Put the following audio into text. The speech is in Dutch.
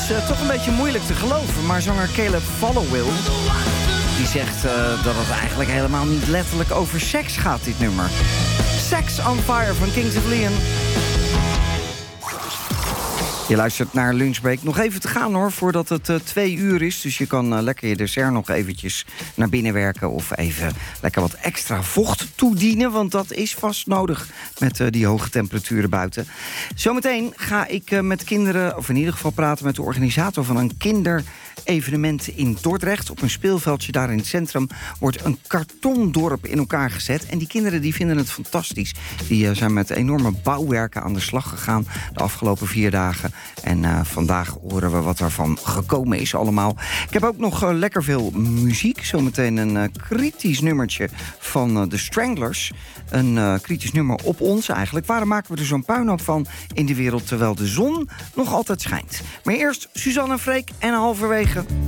toch een beetje moeilijk te geloven, maar zanger Caleb Followill die zegt dat het eigenlijk helemaal niet letterlijk over seks gaat, dit nummer. Sex on Fire van Kings of Leon. Je luistert naar Lunchbreak. Nog even te gaan hoor, voordat het 2 uur is. Dus je kan lekker je dessert nog eventjes naar binnen werken... of even lekker wat extra vocht toedienen... want dat is vast nodig met die hoge temperaturen buiten. Zometeen ga ik met kinderen, of in ieder geval praten... met de organisator van een kinderevenement in Dordrecht. Op een speelveldje daar in het centrum wordt een kartondorp in elkaar gezet. En die kinderen die vinden het fantastisch. Die zijn met enorme bouwwerken aan de slag gegaan de afgelopen 4 dagen... En vandaag horen we wat ervan gekomen is allemaal. Ik heb ook nog lekker veel muziek. Zometeen een kritisch nummertje van The Stranglers. Een kritisch nummer op ons eigenlijk. Waarom maken we er zo'n puinhoop van in de wereld... terwijl de zon nog altijd schijnt? Maar eerst Suzanne en Freek en halverwege